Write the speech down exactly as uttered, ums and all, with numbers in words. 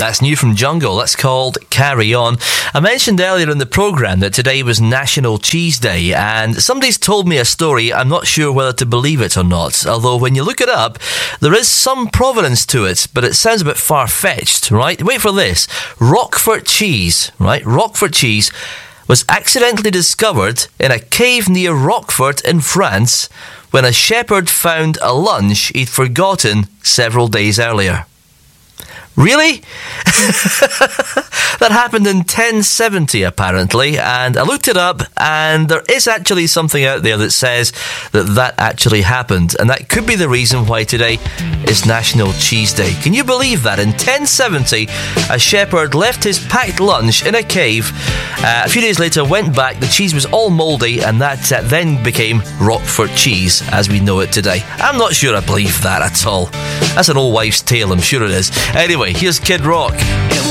That's new from Jungle. That's called Carry On. I mentioned earlier in the programme that today was National Cheese Day, and somebody's told me a story. I'm not sure whether to believe it or not, although when you look it up, there is some provenance to it, but it sounds a bit far-fetched, right? Wait for this. Roquefort cheese, right? Roquefort cheese was accidentally discovered in a cave near Roquefort in France when a shepherd found a lunch he'd forgotten several days earlier. Really? That happened in ten seventy, apparently, and I looked it up, and there is actually something out there that says that that actually happened, and that could be the reason why today is National Cheese Day. Can you believe that? In ten seventy, a shepherd left his packed lunch in a cave. Uh, a few days later, went back, the cheese was all mouldy, and that uh, then became Roquefort cheese, as we know it today. I'm not sure I believe that at all. That's an old wife's tale, I'm sure it is. Anyway, here's Kid Rock.